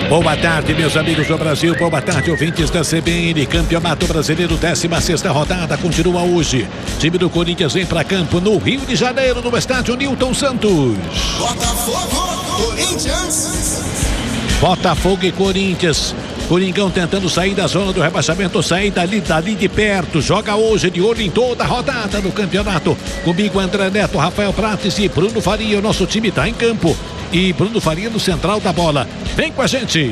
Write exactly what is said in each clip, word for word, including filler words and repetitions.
Boa tarde, meus amigos do Brasil. Boa tarde, ouvintes da C B N. Campeonato Brasileiro, décima sexta rodada, continua hoje. Time do Corinthians vem para campo no Rio de Janeiro, no estádio Newton Santos. Botafogo, Corinthians. Botafogo e Corinthians. Coringão tentando sair da zona do rebaixamento, sair dali, dali de perto. Joga hoje de olho em toda a rodada do campeonato. Comigo, André Neto, Rafael Prates e Bruno Faria. O nosso time está em campo. E Bruno Faria no central da bola. Vem com a gente.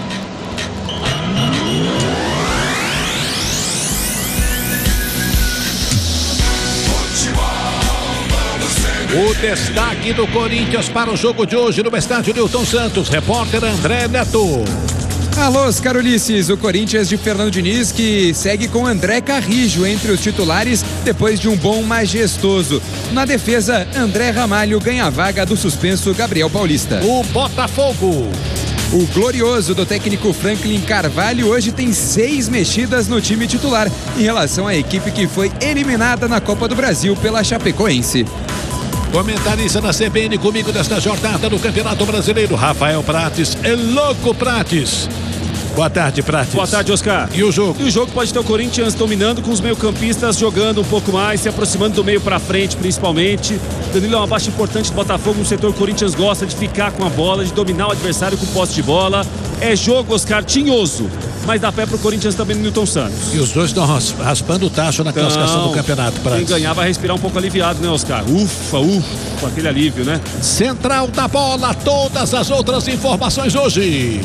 O destaque do Corinthians para o jogo de hoje no estádio Newton Santos. Repórter André Neto. Alô, Carolices, o Corinthians de Fernando Diniz que segue com André Carrijo entre os titulares depois de um bom majestoso. Na defesa, André Ramalho ganha a vaga do suspenso Gabriel Paulista. O Botafogo. O glorioso do técnico Franklin Carvalho hoje tem seis mexidas no time titular em relação à equipe que foi eliminada na Copa do Brasil pela Chapecoense. Comentarista na C B N comigo desta jornada do Campeonato Brasileiro, Rafael Prates, é louco Prates. Boa tarde, Prates. Boa tarde, Oscar. E o jogo? E o jogo pode ter o Corinthians dominando com os meio-campistas jogando um pouco mais, se aproximando do meio para frente, principalmente. Danilo é uma baixa importante do Botafogo no setor. O Corinthians gosta de ficar com a bola, de dominar o adversário com posse de bola. É jogo, Oscar, tinhoso, mas dá pé pro Corinthians também no Newton Santos. E os dois estão raspando o tacho na classificação então, do campeonato, Prates. Quem ganhar vai respirar um pouco aliviado, né, Oscar? Ufa, ufa, com aquele alívio, né? Central da bola, todas as outras informações hoje.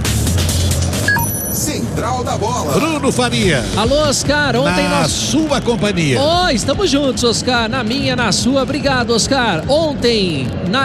Central da bola. Bruno Faria. Alô, Oscar, ontem na nós... sua companhia. Oh, estamos juntos, Oscar, na minha, na sua. Obrigado, Oscar. Ontem, na